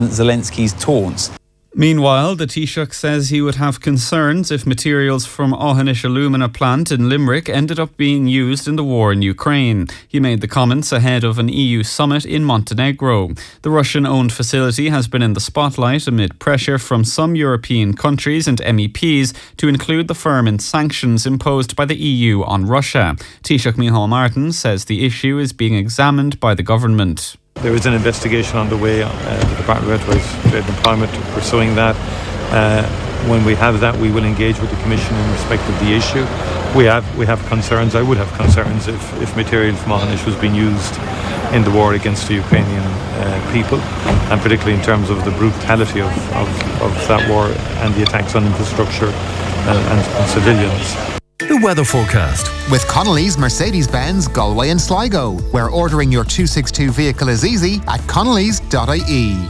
Zelensky's taunts. Meanwhile, the Taoiseach says he would have concerns if materials from Aughanish alumina plant in Limerick ended up being used in the war in Ukraine. He made the comments ahead of an EU summit in Montenegro. The Russian-owned facility has been in the spotlight amid pressure from some European countries and MEPs to include the firm in sanctions imposed by the EU on Russia. Taoiseach Micheál Martin says the issue is being examined by the government. There is an investigation underway. The Department of Enterprise, Trade and Employment pursuing that. When we have that, we will engage with the Commission in respect of the issue. We have concerns. I would have concerns if material from Aughanish was being used in the war against the Ukrainian people, and particularly in terms of the brutality of that war and the attacks on infrastructure and civilians. The weather forecast with Connolly's Mercedes-Benz Galway and Sligo, where ordering your 262 vehicle is easy at connolly's.ie.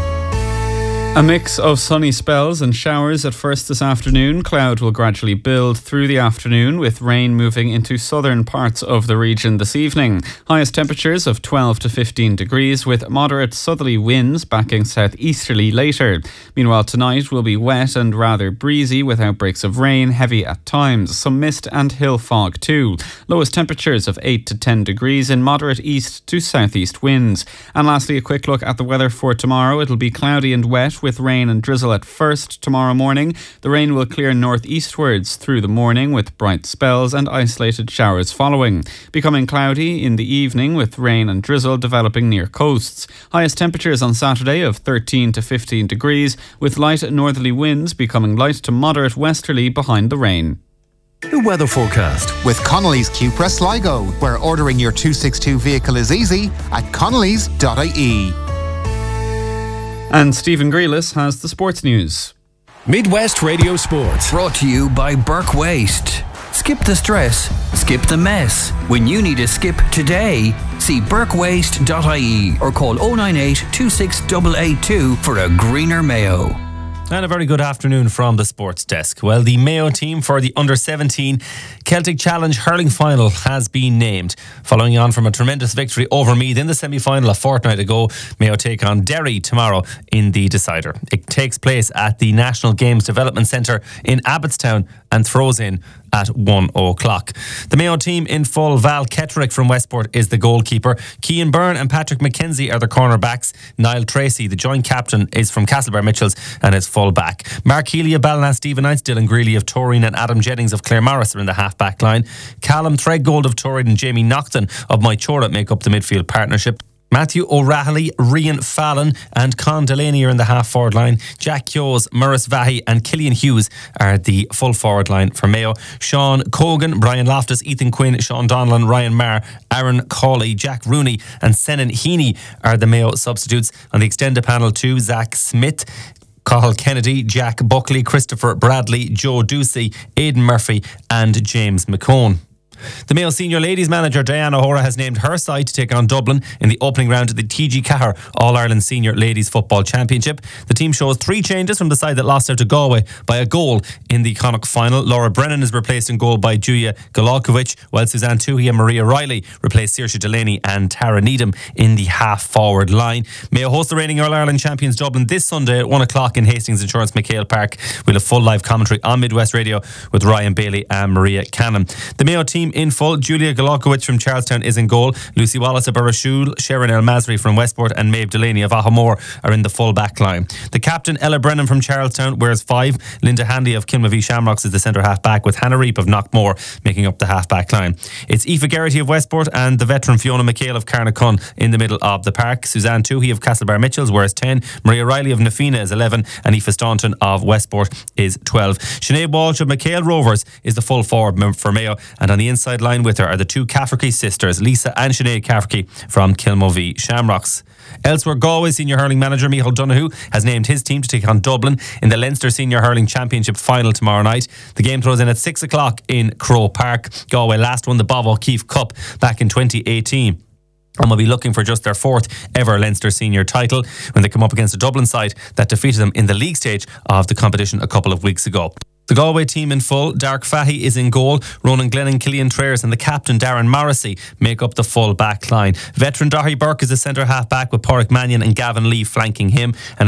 A mix of sunny spells and showers at first this afternoon. Cloud will gradually build through the afternoon, with rain moving into southern parts of the region this evening. Highest temperatures of 12 to 15 degrees, with moderate southerly winds backing southeasterly later. Meanwhile, tonight will be wet and rather breezy, with outbreaks of rain, heavy at times, some mist and hill fog too. Lowest temperatures of 8 to 10 degrees in moderate east to southeast winds. And lastly, a quick look at the weather for tomorrow. It'll be cloudy and wet, with rain and drizzle at first tomorrow morning. The rain will clear northeastwards through the morning, with bright spells and isolated showers following. Becoming cloudy in the evening, with rain and drizzle developing near coasts. Highest temperatures on Saturday of 13 to 15 degrees, with light northerly winds becoming light to moderate westerly behind the rain. The weather forecast with Connolly's Cupra Sligo, where ordering your 262 vehicle is easy at connolly's.ie. And Stephen Grealis has the sports news. Midwest Radio Sports, brought to you by Burke Waste. Skip the stress, skip the mess. When you need a skip today, see burkewaste.ie or call 098 26882 for a greener Mayo. And a very good afternoon from the sports desk. Well, the Mayo team for the Under-17 Celtic Challenge hurling final has been named. Following on from a tremendous victory over Meath in the semi-final a fortnight ago, Mayo take on Derry tomorrow in the decider. It takes place at the National Games Development Centre in Abbottstown and throws in at 1 o'clock. The Mayo team in full. Val Ketterick from Westport is the goalkeeper. Cian Byrne and Patrick McKenzie are the cornerbacks. Niall Tracy, the joint captain, is from Castlebar Mitchells and is full back. Mark Healy of Ballina, Stephen Knights, Dylan Greeley of Torreen and Adam Jennings of Claremorris are in the half-back line. Callum Threadgold of Torreen and Jamie Naughton of Mychora make up the midfield partnership. Matthew O'Rahilly, Rian Fallon and Con Delaney are in the half-forward line. Jack Hughes, Maurice Vahy and Killian Hughes are the full-forward line for Mayo. Sean Cogan, Brian Loftus, Ethan Quinn, Sean Donlan, Ryan Marr, Aaron Cawley, Jack Rooney and Senan Heaney are the Mayo substitutes. On the extended panel too, Zach Smith, Cathal Kennedy, Jack Buckley, Christopher Bradley, Joe Ducey, Aidan Murphy and James McCone. The Mayo senior ladies manager Diana O'Hora has named her side to take on Dublin in the opening round of the TG Cahir All-Ireland Senior Ladies Football Championship. The team shows 3 changes from the side that lost out to Galway by a goal in the Connacht final. Laura Brennan is replaced in goal by Julia Golalkovich, while Suzanne Toohey and Maria Riley replace Saoirse Delaney and Tara Needham in the half-forward line. Mayo host the reigning All-Ireland champions Dublin this Sunday at 1 o'clock in Hastings Insurance McHale Park. We'll have full live commentary on Midwest Radio with Ryan Bailey and Maria Cannon. The Mayo team in full. Julia Golalkovich from Charlestown is in goal. Lucy Wallace of Burrashul, Sharon El Masri from Westport and Maeve Delaney of Ahamore are in the full back line. The captain Ella Brennan from Charlestown wears 5. Linda Handy of Kilmavie Shamrocks is the centre half back, with Hannah Reap of Knockmore making up the half back line. It's Aoife Geraghty of Westport and the veteran Fiona McHale of Carnacon in the middle of the park. Suzanne Toohey of Castlebar Mitchells wears 10. Maria Riley of Nafina is 11 and Aoife Staunton of Westport is 12. Sinead Walsh of McHale Rovers is the full forward for Mayo, and on the inside line with her are the 2 Cafferty sisters, Lisa and Sinead Cafferty from Kilmovie Shamrocks. Elsewhere, Galway senior hurling manager Micheál Donoghue has named his team to take on Dublin in the Leinster Senior Hurling Championship final tomorrow night. The game throws in at 6 o'clock in Crow Park. Galway last won the Bob O'Keefe Cup back in 2018. And will be looking for just their 4th ever Leinster senior title when they come up against a Dublin side that defeated them in the league stage of the competition a couple of weeks ago. The Galway team in full. Dark Fahy is in goal. Ronan Glennon, Killian Trayers and the captain Darren Morrissey make up the full back line. Veteran Dahi Burke is the centre half back with Pádraig Mannion and Gavin Lee flanking him. And